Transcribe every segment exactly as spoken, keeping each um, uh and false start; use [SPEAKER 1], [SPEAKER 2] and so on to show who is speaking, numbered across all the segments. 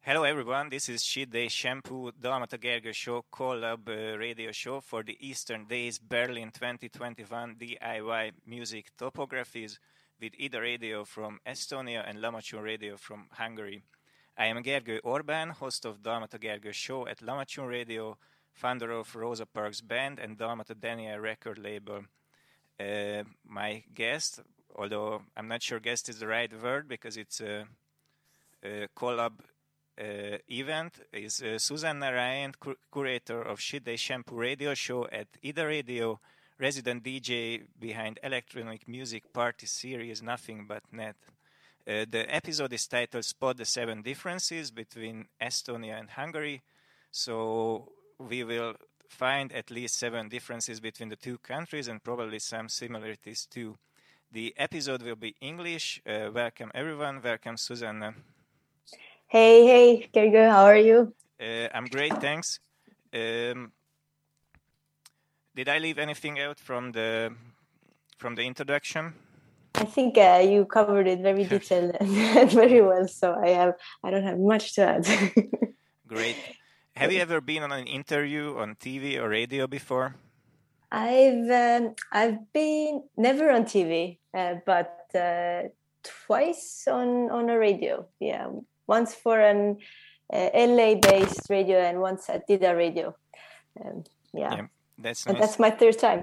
[SPEAKER 1] Hello everyone, this is Shidei Shampoo Dalmata Gergő Show collab uh, radio show for the Eastern Days Berlin twenty twenty-one D I Y music topographies with Ida Radio from Estonia and Lamacsun Radio from Hungary. I am Gergő Orbán, host of Dalmata Gergő Show at Lamacsun Radio, founder of Rosa Parks Band and Dalmata Daniel record label. Uh, my guest, although I'm not sure guest is the right word because it's a, a collab Uh, event, is uh, Susanna Ryan, cur- curator of Shidei Shampoo radio show at Ida Radio, resident D J behind electronic music party series Nothing But Net. Uh, the episode is titled Spot the Seven Differences Between Estonia and Hungary. So we will find at least seven differences between the two countries and probably some similarities too. The episode will be English. Uh, welcome everyone. Welcome Susanna.
[SPEAKER 2] Hey, hey, Gergő, how are you?
[SPEAKER 1] Uh, I'm great, thanks. Um, did I leave anything out from the from the introduction?
[SPEAKER 2] I think uh, you covered it very detailed and very well, so I have I don't have much to add.
[SPEAKER 1] Great. Have you ever been on an interview on T V or radio before?
[SPEAKER 2] I've um, I've been never on T V, uh, but uh, twice on on a radio. Yeah. Once for an uh, L A-based radio and once at Ida Radio. Um, yeah. yeah,
[SPEAKER 1] that's nice.
[SPEAKER 2] And that's my third time.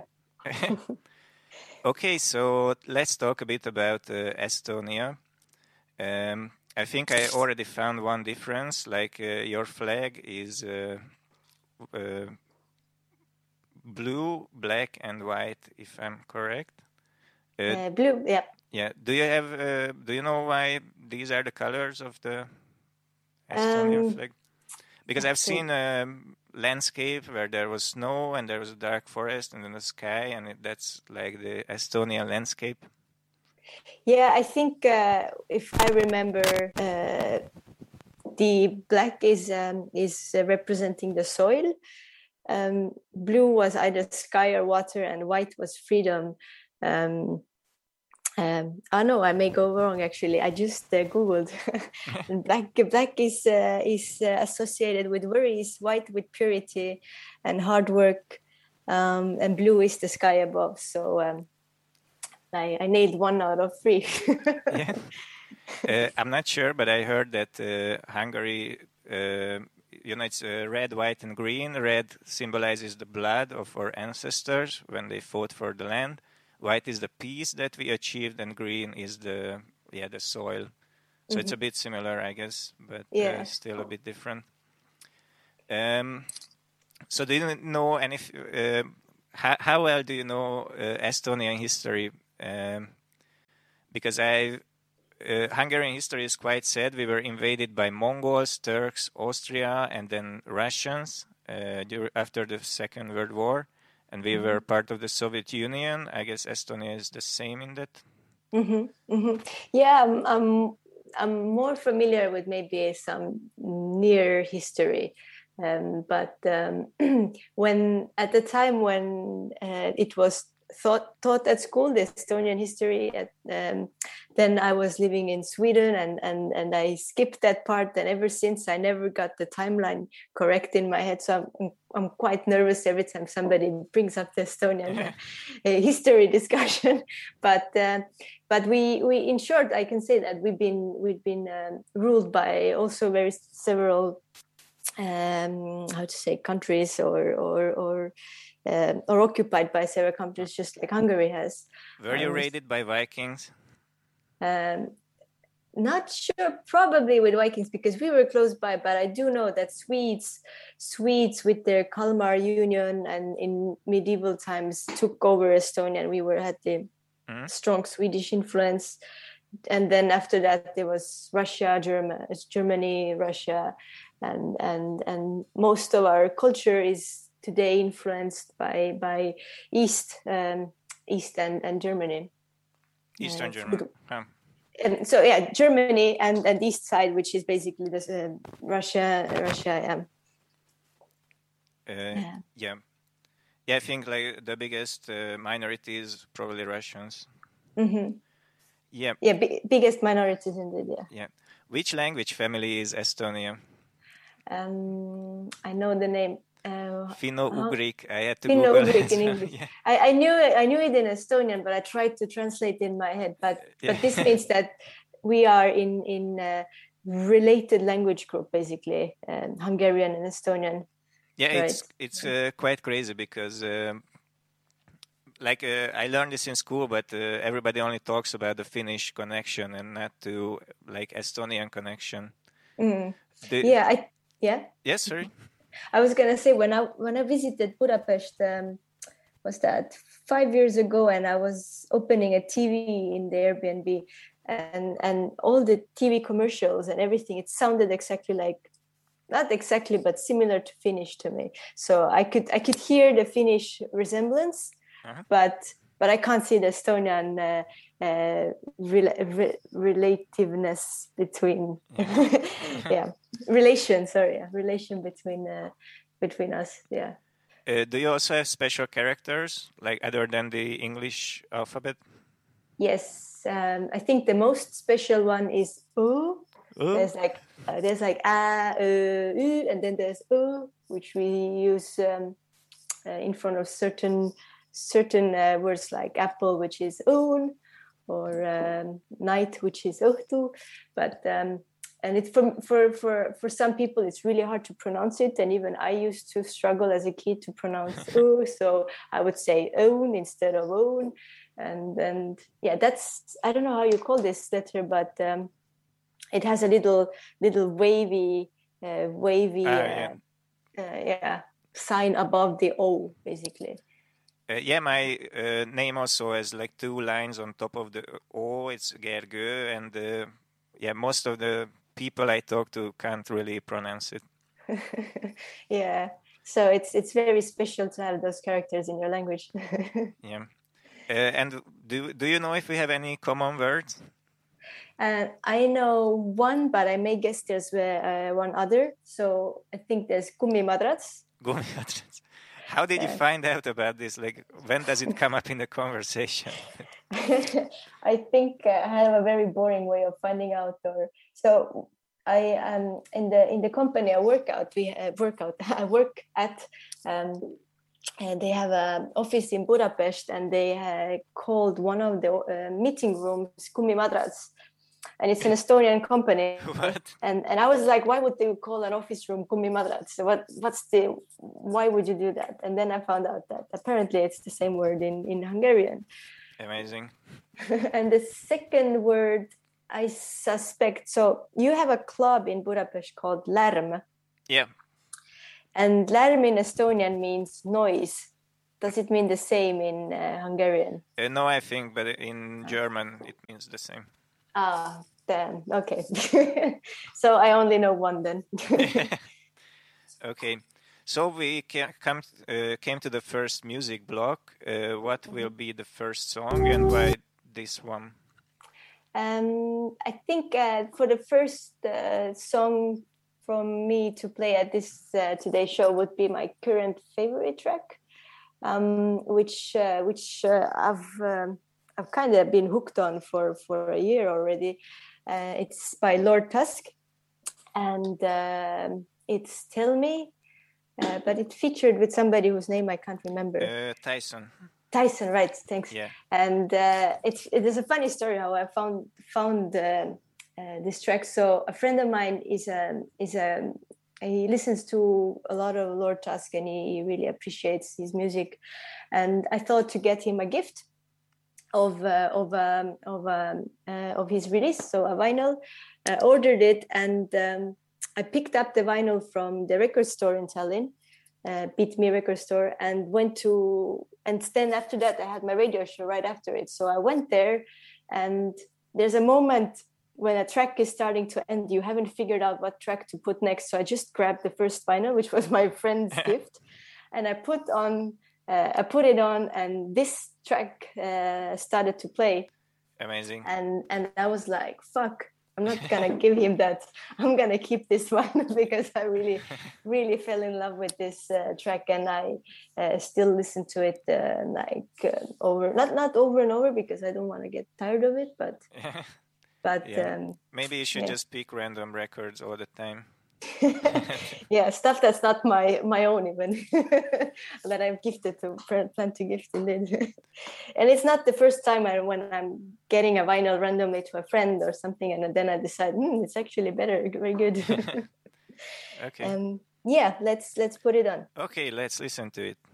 [SPEAKER 1] Okay, so let's talk a bit about uh, Estonia. Um, I think I already found one difference, like uh, your flag is uh, uh, blue, black and white, if I'm correct.
[SPEAKER 2] Uh, uh, blue, yeah.
[SPEAKER 1] Yeah. Do you have? Uh, do you know why these are the colors of the Estonian um, flag? Because I've seen a landscape where there was snow and there was a dark forest and then the sky, and it, that's like the Estonian landscape.
[SPEAKER 2] Yeah, I think uh, if I remember, uh, the black is um, is uh, representing the soil. Um, blue was either sky or water, and white was freedom. Um, Um, oh no, I may go wrong. Actually, I just uh, googled. black, black is uh, is uh, associated with worries. White with purity and hard work, um, and blue is the sky above. So um, I, I nailed one out of three.
[SPEAKER 1] Yeah, uh, I'm not sure, but I heard that uh, Hungary, uh, you know, it's uh, red, white, and green. Red symbolizes the blood of our ancestors when they fought for the land. White is the peace that we achieved, and green is the yeah the soil. So mm-hmm. It's a bit similar, I guess, but yeah. uh, still a bit different. Um, so do you know any? Uh, how, how well do you know uh, Estonian history? Um, because I uh, Hungarian history is quite sad. We were invaded by Mongols, Turks, Austria, and then Russians uh, during, after the Second World War. And we were part of the Soviet Union. I guess Estonia is the same in that.
[SPEAKER 2] Mm-hmm, mm-hmm. Yeah, I'm, I'm, I'm more familiar with maybe some near history. Um, but um, when at the time when uh, it was taught, taught at school, the Estonian history, at, um, then I was living in Sweden and, and, and I skipped that part. And ever since, I never got the timeline correct in my head. So I'm, I'm quite nervous every time somebody brings up the Estonian uh, history discussion. But uh, but we, we, in short, I can say that we've been we've been um, ruled by also very several um, how to say countries or or or. Uh, or occupied by several countries, just like Hungary has.
[SPEAKER 1] Were you um, raided by Vikings?
[SPEAKER 2] Um, not sure, probably with Vikings, because we were close by, but I do know that Swedes, Swedes with their Kalmar Union and in medieval times took over Estonia, and we were had the mm-hmm. strong Swedish influence. And then after that, there was Russia, German, Germany, Russia, and and and most of our culture is today influenced by by East um, East and, and Germany.
[SPEAKER 1] Eastern uh, Germany. Huh.
[SPEAKER 2] And so yeah, Germany and, and East side, which is basically this, uh, Russia, Russia. Yeah.
[SPEAKER 1] Uh, yeah. yeah, yeah. I think like the biggest uh, minority is probably Russians.
[SPEAKER 2] Mm-hmm.
[SPEAKER 1] Yeah.
[SPEAKER 2] Yeah, b- biggest minorities indeed. Yeah.
[SPEAKER 1] Yeah. Which language family is Estonia?
[SPEAKER 2] Um, I know the name. Uh,
[SPEAKER 1] Finno-ugrik. I had to
[SPEAKER 2] Finno
[SPEAKER 1] Google
[SPEAKER 2] Ugrik
[SPEAKER 1] it.
[SPEAKER 2] in English.
[SPEAKER 1] Yeah.
[SPEAKER 2] I, I knew it. I knew it in Estonian, but I tried to translate in my head. But
[SPEAKER 1] Yeah.
[SPEAKER 2] but this means that we are in in a related language group, basically, um, Hungarian and Estonian.
[SPEAKER 1] Yeah,
[SPEAKER 2] right?
[SPEAKER 1] it's it's uh, quite crazy because. Um, Like uh, I learned this in school, but uh, everybody only talks about the Finnish connection and not to like Estonian connection.
[SPEAKER 2] Mm.
[SPEAKER 1] The,
[SPEAKER 2] yeah, I yeah.
[SPEAKER 1] Yes, sorry.
[SPEAKER 2] I was gonna say when I when I visited Budapest, um, was that five years ago, and I was opening a T V in the Airbnb, and and all the T V commercials and everything, it sounded exactly like, not exactly, but similar to Finnish to me. So I could I could hear the Finnish resemblance. Uh-huh. But but I can't see the Estonian uh, uh, re- re- relativeness between yeah, yeah. relation sorry yeah. relation between uh, between us. Yeah.
[SPEAKER 1] Uh, do you also have special characters like other than the English alphabet?
[SPEAKER 2] Yes, um, I think the most special one is U. There's like uh, there's like A, uh, U, and then there's U, which we use um, uh, in front of certain. certain uh, words like apple, which is un, or um, night, which is ohtu. But um, and it's for, for for for some people it's really hard to pronounce it, and even I used to struggle as a kid to pronounce u, so I would say own instead of own. And and yeah, that's, I don't know how you call this letter, but um, it has a little little wavy uh, wavy
[SPEAKER 1] ah,
[SPEAKER 2] uh,
[SPEAKER 1] yeah.
[SPEAKER 2] Uh, yeah sign above the O, basically.
[SPEAKER 1] Uh, yeah, my uh, name also has like two lines on top of the O. It's Gergő, and uh, yeah, most of the people I talk to can't really pronounce it.
[SPEAKER 2] Yeah, so it's it's very special to have those characters in your language.
[SPEAKER 1] Yeah, uh, and do do you know if we have any common words?
[SPEAKER 2] Uh, I know one, but I may guess there's uh, one other. So I think there's kummimadrats.
[SPEAKER 1] Kummimadrats. How did you uh, find out about this? Like, when does it come up in the conversation?
[SPEAKER 2] I think uh, I have a very boring way of finding out. Or so I um in the in the company I work out. We uh, work out. I work at. Um, and they have an office in Budapest, and they uh, called one of the uh, meeting rooms Kummimadrats. And it's an Estonian company.
[SPEAKER 1] What?
[SPEAKER 2] And and I was like, why would they call an office room Kummimadrats? What what's the why would you do that? And then I found out that apparently it's the same word in, in Hungarian.
[SPEAKER 1] Amazing.
[SPEAKER 2] And the second word, I suspect, so you have a club in Budapest called Lärm.
[SPEAKER 1] Yeah.
[SPEAKER 2] And Lärm in Estonian means noise. Does it mean the same in uh, Hungarian?
[SPEAKER 1] Uh, no, I think, but in German it means the same.
[SPEAKER 2] Ah, then okay. So I only know one then.
[SPEAKER 1] Okay, so we ca- come uh, came to the first music block. Uh, what will be the first song, and why this one?
[SPEAKER 2] Um, I think uh, for the first uh, song from me to play at this uh, today's show would be my current favorite track, um, which uh, which uh, I've. Um, I've kind of been hooked on for, for a year already. Uh, it's by Lord Tusk, and uh, it's Tell Me, uh, but it featured with somebody whose name I can't remember.
[SPEAKER 1] Uh, Tyson.
[SPEAKER 2] Tyson, right? Thanks.
[SPEAKER 1] Yeah.
[SPEAKER 2] And uh, it's it is a funny story how I found found uh, uh, this track. So a friend of mine is a is a he listens to a lot of Lord Tusk, and he really appreciates his music. And I thought to get him a gift of uh, of um, of um, uh, of his release, so a vinyl. I ordered it, and um, I picked up the vinyl from the record store in Tallinn, uh, Beat Me record store, and went to. And then after that, I had my radio show right after it. So I went there, and there's a moment when a track is starting to end, you haven't figured out what track to put next. So I just grabbed the first vinyl, which was my friend's gift, and I put on. Uh, I put it on, and this track uh, started to play.
[SPEAKER 1] Amazing.
[SPEAKER 2] And and I was like, "Fuck! I'm not gonna give him that. I'm gonna keep this one," because I really, really fell in love with this uh, track, and I uh, still listen to it uh, like uh, over, not not over and over, because I don't want to get tired of it, but but
[SPEAKER 1] yeah.
[SPEAKER 2] um,
[SPEAKER 1] maybe you should
[SPEAKER 2] yeah.
[SPEAKER 1] just pick random records all the time.
[SPEAKER 2] Yeah, stuff that's not my my own even that I've gifted to plan to gift indeed. And it's not the first time I, when I'm getting a vinyl randomly to a friend or something, and then I decide hmm, it's actually better, very good.
[SPEAKER 1] Okay.
[SPEAKER 2] Um, yeah, let's let's put it on.
[SPEAKER 1] Okay, let's listen to it.